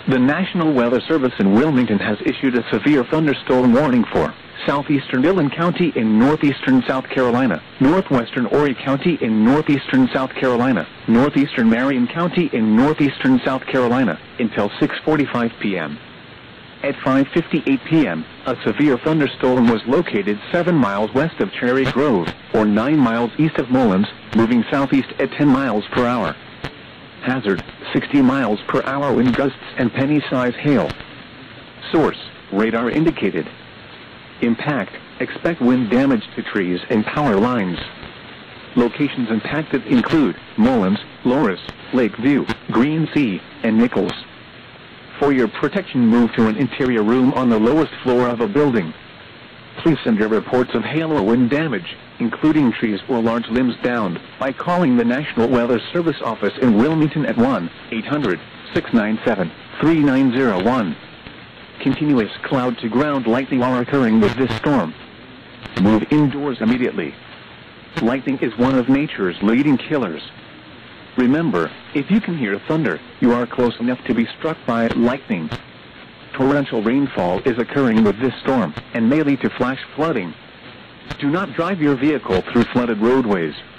The National Weather Service in Wilmington has issued a severe thunderstorm warning for southeastern Dillon County in northeastern South Carolina, northwestern Horry County in northeastern South Carolina, northeastern Marion County in northeastern South Carolina, until 6:45 p.m. At 5:58 p.m., a severe thunderstorm was located 7 miles west of Cherry Grove, or 9 miles east of Mullins, moving southeast at 10 miles per hour. Hazard, 60 miles per hour wind gusts and penny-size hail. Source, radar indicated. Impact, expect wind damage to trees and power lines. Locations impacted include Mullins, Loris, Lakeview, Green Sea, and Nichols. For your protection, move to an interior room on the lowest floor of a building. Please send your reports of hail or wind damage, including trees or large limbs downed, by calling the National Weather Service office in Wilmington at 1-800-697-3901. Continuous cloud-to-ground lightning are occurring with this storm. Move indoors immediately. Lightning is one of nature's leading killers. Remember, if you can hear thunder, you are close enough to be struck by lightning. Torrential rainfall is occurring with this storm, and may lead to flash flooding. Do not drive your vehicle through flooded roadways.